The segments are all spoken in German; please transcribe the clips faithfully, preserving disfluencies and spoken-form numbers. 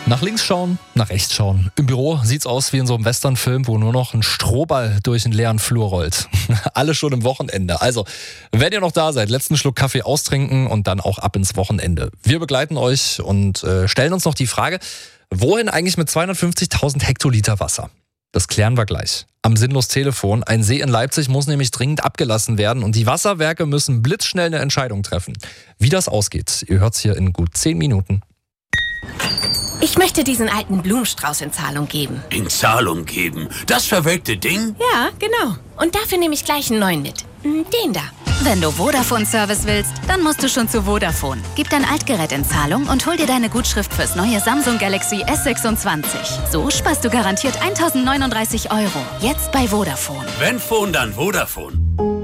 Nach links schauen, nach rechts schauen. Im Büro sieht's aus wie in so einem Westernfilm, wo nur noch ein Strohball durch den leeren Flur rollt. Alle schon im Wochenende. Also, wenn ihr noch da seid, letzten Schluck Kaffee austrinken und dann auch ab ins Wochenende. Wir begleiten euch und äh, stellen uns noch die Frage, wohin eigentlich mit zweihundertfünfzigtausend Hektoliter Wasser? Das klären wir gleich. Am Sinnlos-Telefon. Ein See in Leipzig muss nämlich dringend abgelassen werden und die Wasserwerke müssen blitzschnell eine Entscheidung treffen. Wie das ausgeht, ihr hört's hier in gut zehn Minuten. Ich möchte diesen alten Blumenstrauß in Zahlung geben. In Zahlung geben? Das verwelkte Ding? Ja, genau. Und dafür nehme ich gleich einen neuen mit. Den da. Wenn du Vodafone-Service willst, dann musst du schon zu Vodafone. Gib dein Altgerät in Zahlung und hol dir deine Gutschrift fürs neue Samsung Galaxy S sechsundzwanzig. So sparst du garantiert eintausendneununddreißig Euro. Jetzt bei Vodafone. Wenn Phone, dann Vodafone.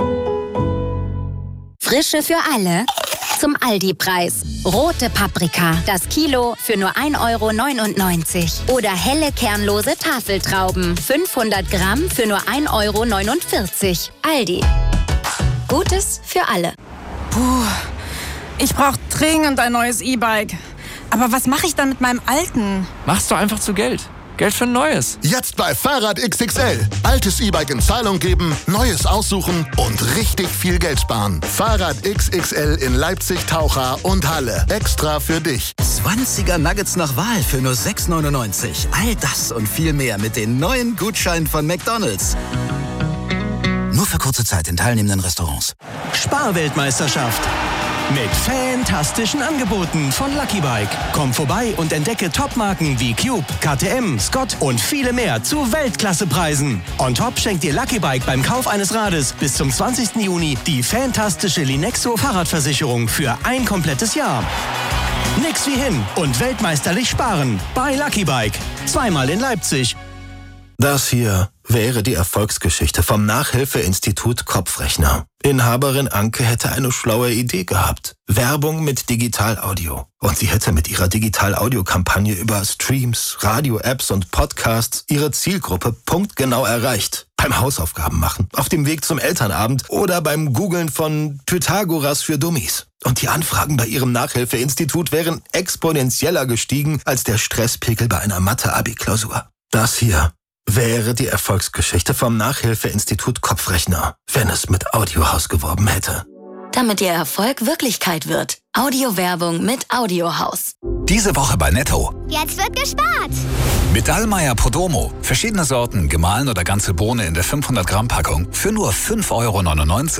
Frische für alle zum Aldi-Preis. Rote Paprika, das Kilo für nur ein Euro neunundneunzig. Oder helle kernlose Tafeltrauben, fünfhundert Gramm für nur ein Euro neunundvierzig. Aldi. Gutes für alle. Puh, ich brauche dringend ein neues E-Bike. Aber was mache ich dann mit meinem alten? Mach's doch einfach zu Geld. Geld für ein neues. Jetzt bei Fahrrad X X L. Altes E-Bike in Zahlung geben, neues aussuchen und richtig viel Geld sparen. Fahrrad X X L in Leipzig, Taucha und Halle. Extra für dich. zwanziger Nuggets nach Wahl für nur sechs neunundneunzig. All das und viel mehr mit den neuen Gutscheinen von McDonald's. Nur für kurze Zeit in teilnehmenden Restaurants. Sparweltmeisterschaft. Mit fantastischen Angeboten von Lucky Bike. Komm vorbei und entdecke Topmarken wie Cube, K T M, Scott und viele mehr zu Weltklassepreisen. On top schenkt dir Lucky Bike beim Kauf eines Rades bis zum zwanzigsten Juni die fantastische Linexo Fahrradversicherung für ein komplettes Jahr. Nix wie hin und weltmeisterlich sparen bei Lucky Bike. Zweimal in Leipzig. Das hier wäre die Erfolgsgeschichte vom Nachhilfeinstitut Kopfrechner. Inhaberin Anke hätte eine schlaue Idee gehabt. Werbung mit Digital-Audio. Und sie hätte mit ihrer Digital-Audio-Kampagne über Streams, Radio-Apps und Podcasts ihre Zielgruppe punktgenau erreicht. Beim Hausaufgaben machen, auf dem Weg zum Elternabend oder beim Googlen von Pythagoras für Dummies. Und die Anfragen bei ihrem Nachhilfeinstitut wären exponentieller gestiegen als der Stresspegel bei einer Mathe-Abi-Klausur. Das hier wäre die Erfolgsgeschichte vom Nachhilfeinstitut Kopfrechner, wenn es mit Audiohaus geworben hätte. Damit Ihr Erfolg Wirklichkeit wird. Audiowerbung mit Audiohaus. Diese Woche bei Netto. Jetzt wird gespart. Mit Dallmayr Podromo. Verschiedene Sorten, gemahlen oder ganze Bohne in der fünfhundert Gramm Packung für nur fünf Euro neunundneunzig.